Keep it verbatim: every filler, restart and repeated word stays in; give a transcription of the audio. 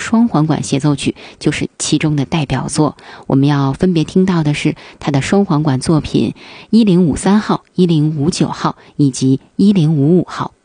双簧管协奏曲就是其中的代表作。我们要分别听到的是他的双簧管作品一零五三号、一零五九号以及一零五五号。